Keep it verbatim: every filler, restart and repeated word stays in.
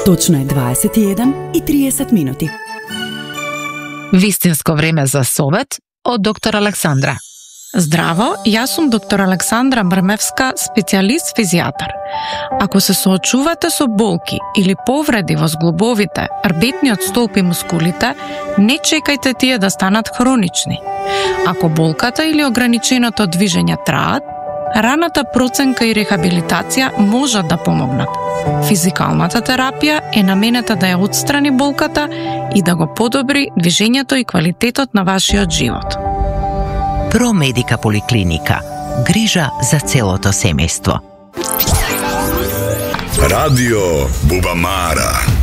Точно е дваесет и еден и триесет минути. Вистинско време за совет од доктор Александра. Здраво, јас сум доктор Александра Брмевска, специјалист физијатар. Ако се соочувате со болки или повреди во зглобовите, рбетниот столб и мускулите, не чекајте тие да станат хронични. Ако болката или ограниченото движење траат, раната проценка и рехабилитација можат да помогнат. Физикалната терапија е наменета да ја отстрани болката и да го подобри движењето и квалитетот на вашиот живот. Промедика поликлиника. Грижа за целото семејство. Радио Бубамара.